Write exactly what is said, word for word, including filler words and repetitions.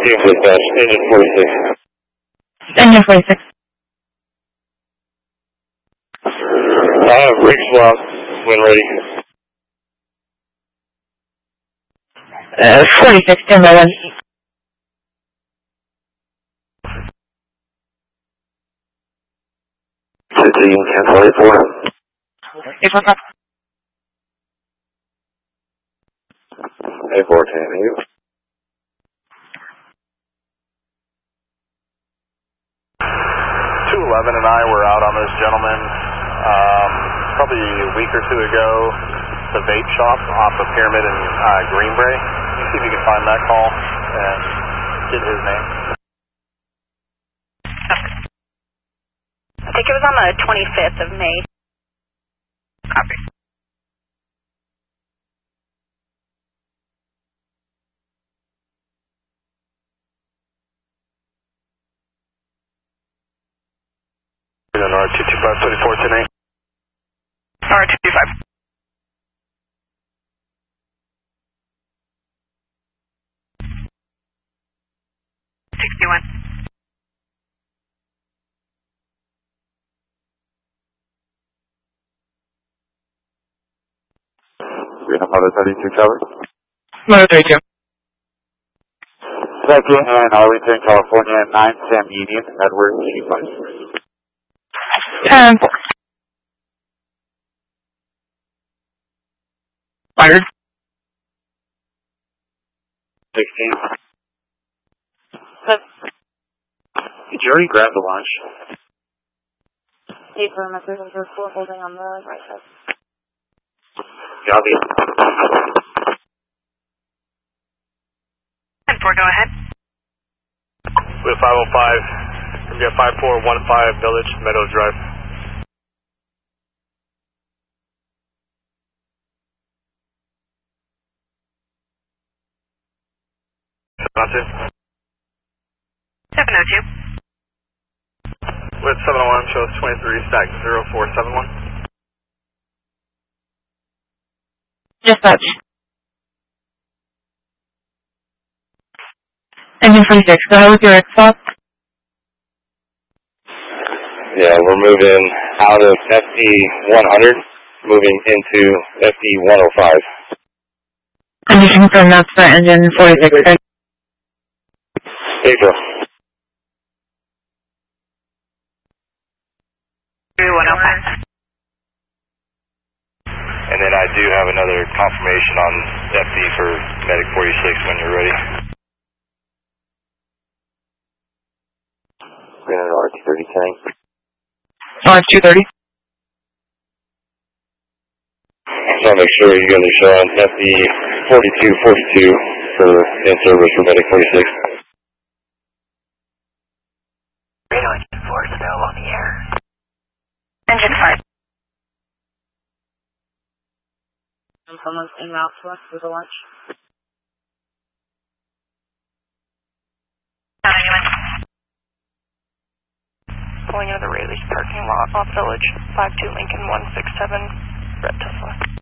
Team dispatch, engine forty-six. Engine forty-six. I have rig swap when ready. Uh, forty-six, ten by one. fifteen, ten forty-four. eight four five. eight four ten, you. two eleven and I were out on this gentleman um, probably a week or two ago, the vape shop off of Pyramid and uh, Greenbrae. You see if you can find that call and get his name. I think it was on the twenty-fifth of May. Copy. R two two five twenty-four ten eight. R two two five. sixty-one. We have Motor thirty-two covered. Motor thirty-two. Second and Arlington, California, nine Sam Union, Edward, Chief Vice. ten four. Fired. sixteen. Did you already grab the launch? eight for my three hundred four holding on the right side. Copy. ten four, go ahead. We have five oh five. We have five four one five Village, Meadows Drive. seven oh two. With seven oh one, shows twenty-three, stack zero four seven one. Dispatch. Engine forty-six, go ahead with your rig swap. Yeah, we're moving out of F D one hundred, moving into F D one oh five. And you can confirm that's the engine forty-six, right? Take care. one oh five. And then I do have another confirmation on F D for Medic forty-six when you're ready. We're going to R two thirty tank. R two thirty. Just want to make sure you guys are showing F D forty-two forty-two for in service for Medic forty-six. Radio engine four is available on the air. Engine five. And someone's en route to us for the lunch. Pulling into the Rayleigh's parking lot off Village, five two Lincoln one six seven, Red Tesla.